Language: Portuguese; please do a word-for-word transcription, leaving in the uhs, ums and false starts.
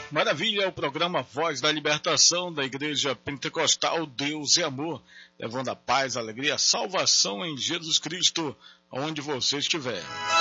Maravilha, é o programa Voz da Libertação da Igreja Pentecostal Deus e Amor, levando a paz, a alegria, a salvação em Jesus Cristo, onde você estiver.